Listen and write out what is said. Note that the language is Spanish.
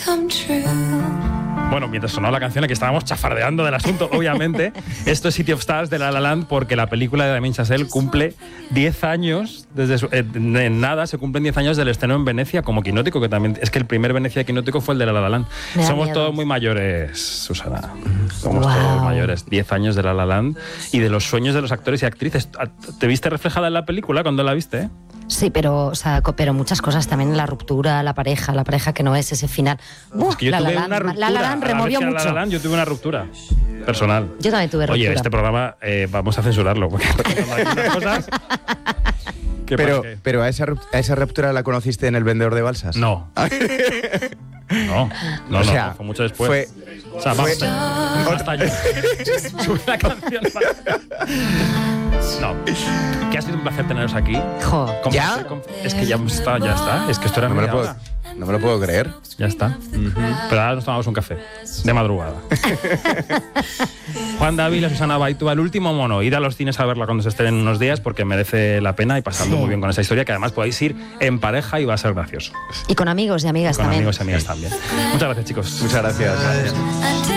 Bueno, mientras sonaba la canción, aquí estábamos chafardeando del asunto, obviamente. Esto es City of Stars de La La Land, porque la película de Damien Chazelle cumple 10 años, en nada se cumplen 10 años del estreno en Venecia como Quinótico, que también es que el primer Venecia Quinótico fue el de La La Land. Somos todos muy mayores, Susana. Somos todos mayores. 10 años de La La Land y de los sueños de los actores y actrices. ¿Te viste reflejada en la película cuando la viste? Sí, pero muchas cosas también, la ruptura, la pareja que no es ese final. Es que yo tuve una ruptura. La La Land removió mucho. La La Land, yo tuve una ruptura personal. Yo también tuve ruptura. Oye, este programa vamos a censurarlo, porque hay unas cosas... Pero a esa ruptura la conociste en El vendedor de balsas. No. No, o sea, fue mucho después. Hasta yo. Sube la canción. No. Que ha sido un placer teneros aquí. ¿Ya? Es que ya está. Es que esto era no me lo puedo creer. Ya está. Pero ahora nos tomamos un café. De madrugada. Juan Dávila, Susana Baitúa, El último mono. Ir a los cines a verla cuando se estrenen unos días porque merece la pena y pasando muy bien con esa historia, que además podéis ir en pareja y va a ser gracioso. Y con amigos y amigas también. Con amigos y amigas también. Muchas gracias, chicos. Muchas gracias.